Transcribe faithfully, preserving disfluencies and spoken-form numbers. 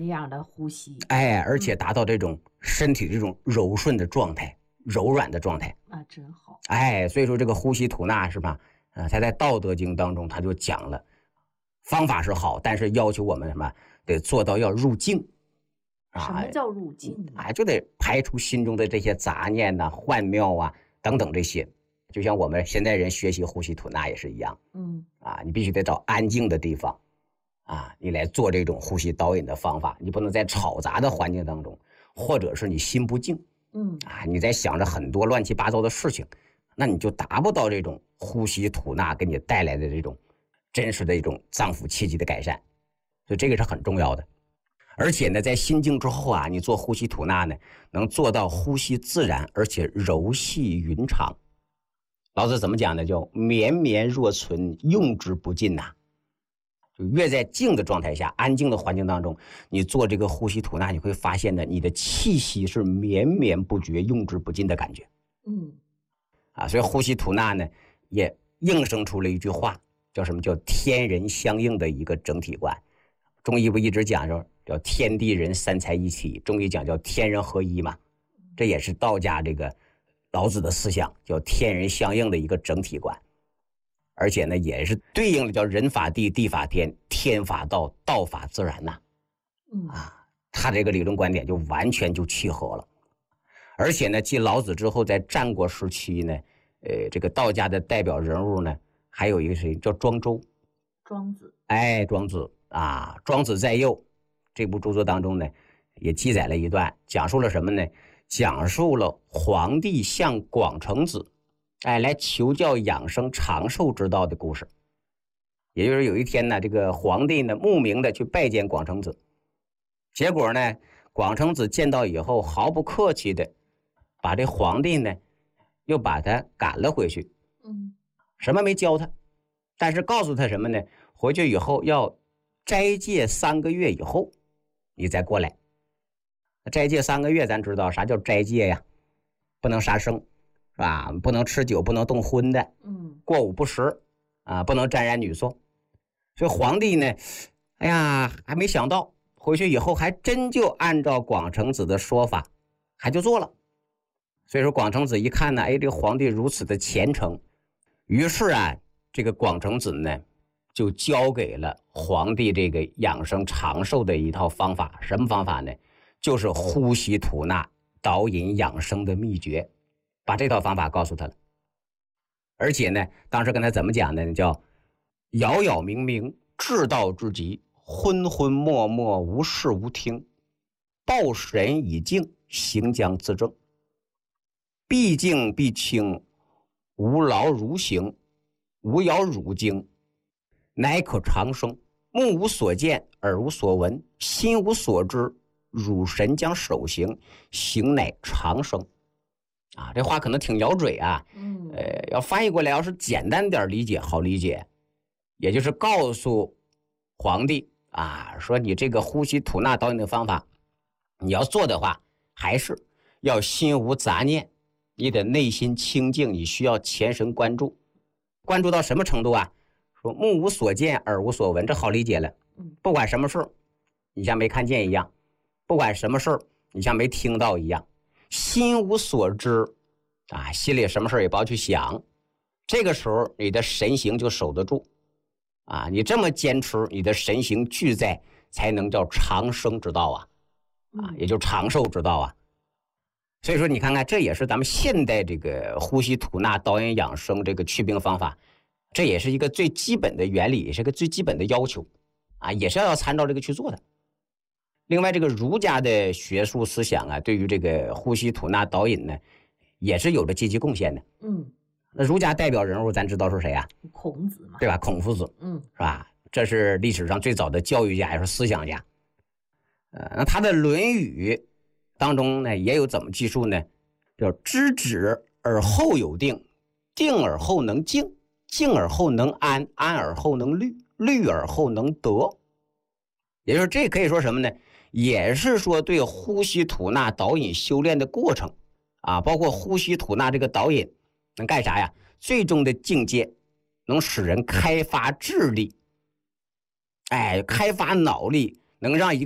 样的呼吸， 哎，而且达到这种身体这种柔顺的状态、柔软的状态啊，真好。 哎，所以说这个呼吸吐纳是吧？啊，他在《道德经》当中他就讲了，方法是好，但是要求我们什么？得做到要入境。 什么叫入境呢？ 啊，就得排除心中的这些杂念呐、啊、幻妙啊等等这些。就像我们现代人学习呼吸吐纳也是一样， 嗯， 啊，你必须得找安静的地方，啊，你来做这种呼吸导引的方法。你不能在吵杂的环境当中，或者是你心不静， 嗯， 啊，你在想着很多乱七八糟的事情，那你就达不到这种呼吸吐纳给你带来的这种真实的一种脏腑气机的改善。所以这个是很重要的。而且呢，在心静之后啊，你做呼吸吐纳呢，能做到呼吸自然，而且柔细匀长。老子怎么讲呢？叫绵绵若存，用之不尽呐、啊。就越在静的状态下，安静的环境当中，你做这个呼吸吐纳，你会发现呢，你的气息是绵绵不绝，用之不尽的感觉。 嗯， 啊，所以呼吸吐纳呢，也应声出了一句话，叫什么？叫天人相应的一个整体观。中医不一直讲究叫天地人三才一体，中医讲叫天人合一嘛，这也是道家这个老子的思想，叫天人相应的一个整体观。而且呢，也是对应的叫人法地，地法天，天法道，道法自然呐、 嗯啊，他这个理论观点就完全就契合了。而且呢，继老子之后，在战国时期呢，呃，这个道家的代表人物呢，还有一个谁叫庄周？ 庄子。 哎，庄子啊，庄子在右这部著作当中呢，也记载了一段，讲述了什么呢？讲述了皇帝向广成子，哎，来求教养生长寿之道的故事。也就是有一天呢，这个皇帝呢慕名的去拜见广成子，结果呢，广成子见到以后毫不客气的把这皇帝呢又把他赶了回去。 嗯， 什么没教他，但是告诉他什么呢？回去以后要斋戒三个月以后，你再过来。斋戒三个月，咱知道啥叫斋戒呀？不能杀生，是吧？不能吃酒，不能动荤的， 嗯， 过午不食啊，不能沾染女色。所以皇帝呢，哎呀，还没想到，回去以后还真就按照广成子的说法，还就做了。所以说广成子一看呢，哎，这个皇帝如此的虔诚，于是啊，这个广成子呢，就交给了皇帝这个养生长寿的一套方法。什么方法呢？就是呼吸吐纳导引养生的秘诀，把这套方法告诉他了。而且呢，当时跟他怎么讲呢？叫杳杳冥冥，至道之极，昏昏默默，无视无听，抱神以静，行将自正，必静必清，无劳如行，无扰汝经，乃可长生。目无所见，耳无所闻，心无所知，汝神将守行，行乃长生。啊，这话可能挺咬嘴啊， 嗯， 呃，要翻译过来，要是简单点理解，好理解，也就是告诉皇帝啊，说你这个呼吸吐纳导引的方法，你要做的话，还是要心无杂念，你的内心清净，你需要全神贯注，关注到什么程度啊？说目无所见，耳无所闻，这好理解了。不管什么事你像没看见一样，不管什么事你像没听到一样，心无所知啊，心里什么事也不要去想。这个时候你的神行就守得住啊，你这么坚持，你的神行俱在，才能叫长生之道啊，啊，也就长寿之道啊。所以说你看看，这也是咱们现代这个呼吸吐纳导引养生这个祛病方法，这也是一个最基本的原理，也是个最基本的要求啊，也是要参照这个去做的。另外，这个儒家的学术思想啊，对于这个呼吸吐纳导引呢，也是有着积极贡献的。 嗯， 那儒家代表人物咱知道是谁啊？ 孔子嘛， 对吧？孔夫子， 嗯， 是吧？这是历史上最早的教育家，也是思想家。呃，那他的《论语》当中呢，也有怎么记述呢？叫知止而后有定，定而后能静，静而后能安，安而后能虑，虑而后能得。也就是这可以说什么呢？也是说对呼吸吐纳导引修炼的过程啊，包括呼吸吐纳这个导引能干啥呀？最终的境界能使人开发智力，哎，开发脑力，能让一个